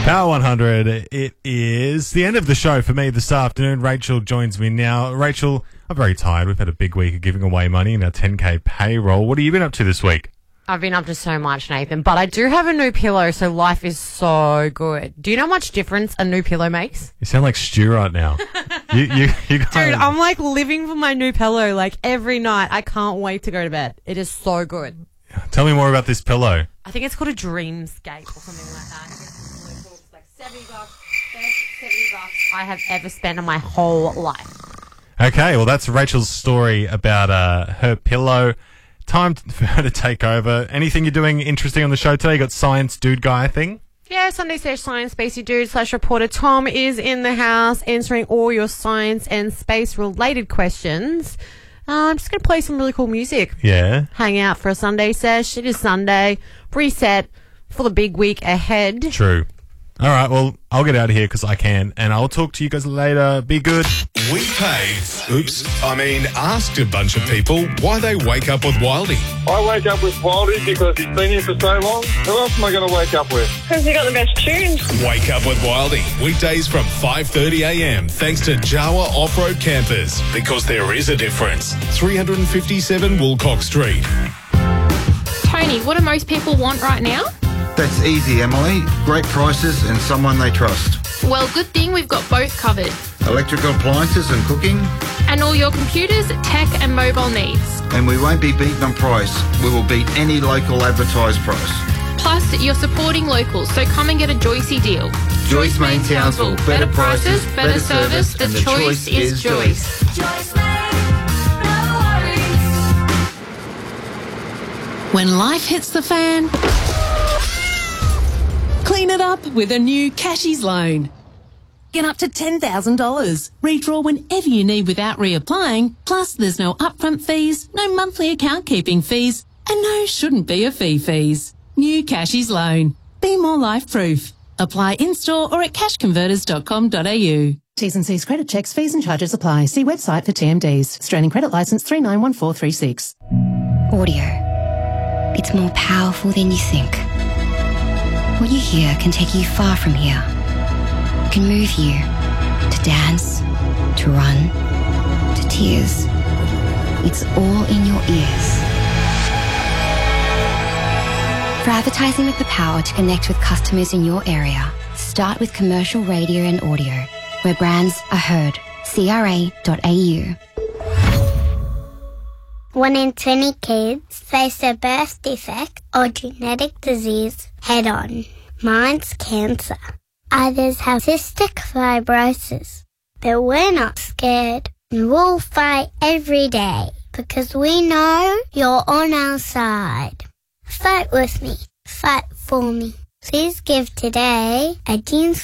Power 100, it is the end of the show for me this afternoon. Rachel joins me now. Rachel, I'm very tired. We've had a big week of giving away money in our 10K payroll. What have you been up to this week? I've been up to so much, Nathan, but I do have a new pillow, so life is so good. Do you know how much difference a new pillow makes? You sound like Stu right now. you Dude, I'm like living for my new pillow like every night. I can't wait to go to bed. It is so good. Tell me more about this pillow. I think it's called a Dreamscape or something like that. It's like $70, best $70 I have ever spent in my whole life. Okay, well, that's Rachel's story about her pillow. Time for her to take over. Anything you're doing interesting on the show today? You got Science Dude Guy thing? Yeah, Sunday Science Spacey Dude / reporter Tom is in the house answering all your science and space related questions. I'm just going to play some really cool music. Yeah. Hang out for a Sunday sesh. It is Sunday. Reset for the big week ahead. True. All right, well, I'll get out of here because I can, and I'll talk to you guys later. Be good. We asked a bunch of people why they wake up with Wildy. I wake up with Wildy because he's been here for so long. Who else am I going to wake up with? Because he got the best tunes. Wake up with Wildy, weekdays from 5:30 a.m. thanks to Jawa Off-Road Campers. Because there is a difference. 357 Woolcock Street. Tony, what do most people want right now? That's easy, Emily. Great prices and someone they trust. Well, good thing we've got both covered. Electrical appliances and cooking. And all your computers, tech and mobile needs. And we won't be beaten on price. We will beat any local advertised price. Plus, you're supporting locals, so come and get a Joycey deal. Joyce Main Townsville. Better prices, better service, and the choice is Joyce. Joyce Main, no worries. When life hits the fan, clean it up with a new Cashies loan. Get up to $10,000. Redraw whenever you need without reapplying. Plus, there's no upfront fees, no monthly account keeping fees, and no shouldn't be a fees. New Cashies loan. Be more life proof. Apply in-store or at cashconverters.com.au. T's and C's credit checks, fees and charges apply. See website for TMDs. Australian Credit Licence 391436. Audio. It's more powerful than you think. What you hear can take you far from here. It can move you to dance, to run, to tears. It's all in your ears. For advertising with the power to connect with customers in your area, start with commercial radio and audio, where brands are heard. CRA.au. 1 in 20 kids face a birth defect or genetic disease head-on. Mine's cancer. Others have cystic fibrosis. But we're not scared. And we'll fight every day because we know you're on our side. Fight with me. Fight for me. Please give today at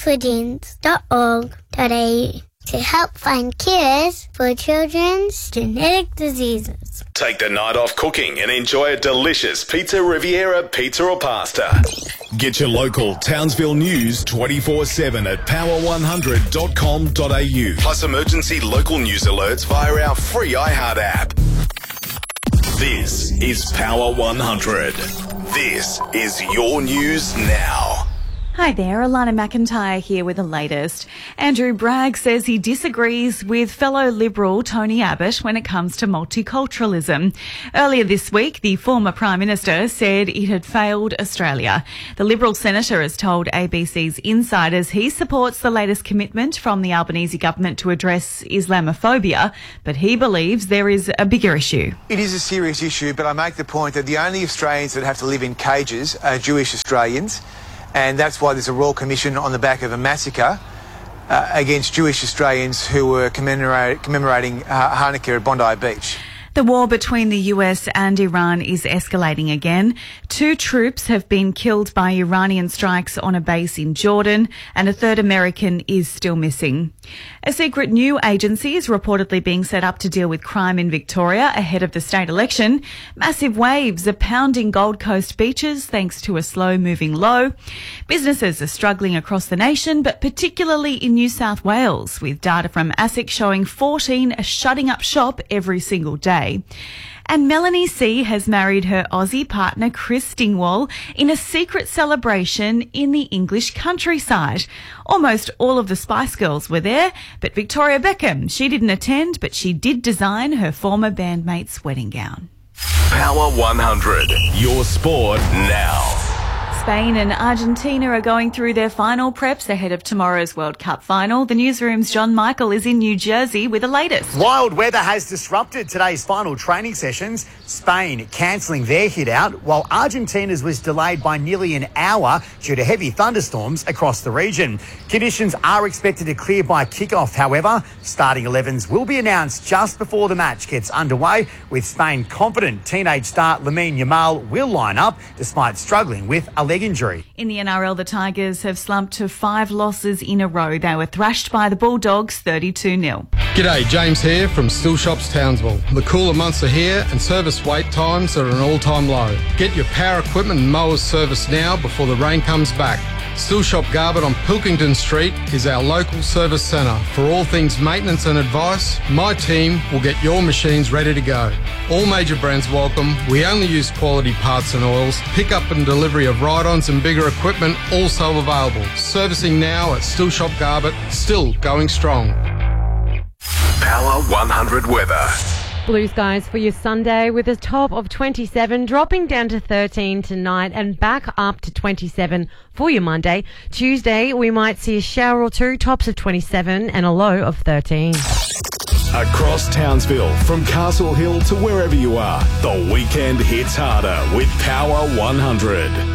genesforgenes.org.au to help find cures for children's genetic diseases. Take the night off cooking and enjoy a delicious Pizza Riviera pizza or pasta. Get your local Townsville news 24/7 at power100.com.au. Plus emergency local news alerts via our free iHeart app. This is Power 100. This is your news now. Hi there, Alana McIntyre here with the latest. Andrew Bragg says he disagrees with fellow Liberal Tony Abbott when it comes to multiculturalism. Earlier this week, the former Prime Minister said it had failed Australia. The Liberal Senator has told ABC's Insiders he supports the latest commitment from the Albanese government to address Islamophobia, but he believes there is a bigger issue. It is a serious issue, but I make the point that the only Australians that have to live in cages are Jewish Australians. And that's why there's a Royal Commission on the back of a massacre against Jewish Australians who were commemorating Hanukkah at Bondi Beach. The war between the US and Iran is escalating again. 2 troops have been killed by Iranian strikes on a base in Jordan, and a third American is still missing. A secret new agency is reportedly being set up to deal with crime in Victoria ahead of the state election. Massive waves are pounding Gold Coast beaches thanks to a slow-moving low. Businesses are struggling across the nation, but particularly in New South Wales, with data from ASIC showing 14 are shutting up shop every single day. And Melanie C has married her Aussie partner Chris Dingwall in a secret celebration in the English countryside. Almost all of the Spice Girls were there, but Victoria Beckham, she didn't attend, but she did design her former bandmate's wedding gown. Power 100. Your sport now. Spain and Argentina are going through their final preps ahead of tomorrow's World Cup final. The newsroom's John Michael is in New Jersey with the latest. Wild weather has disrupted today's final training sessions. Spain cancelling their hit out, while Argentina's was delayed by nearly an hour due to heavy thunderstorms across the region. Conditions are expected to clear by kickoff, however. Starting 11s will be announced just before the match gets underway, with Spain confident teenage star Lamine Yamal will line up despite struggling with a leg injury. In the NRL, the Tigers have slumped to 5 losses in a row. They were thrashed by the Bulldogs 32-0. G'day, James here from Still Shops Townsville. The cooler months are here and service wait times are at an all-time low. Get your power equipment and mowers serviced now before the rain comes back. Still Shop Garbutt on Pilkington Street is our local service centre. For all things maintenance and advice, my team will get your machines ready to go. All major brands welcome. We only use quality parts and oils. Pick-up and delivery of ride-ons and bigger equipment also available. Servicing now at Still Shop Garbutt, still going strong. Power 100 weather. Blue skies for your Sunday with a top of 27, dropping down to 13 tonight and back up to 27 for your Monday. Tuesday, we might see a shower or two, tops of 27 and a low of 13. Across Townsville, from Castle Hill to wherever you are, the weekend hits harder with Power 100.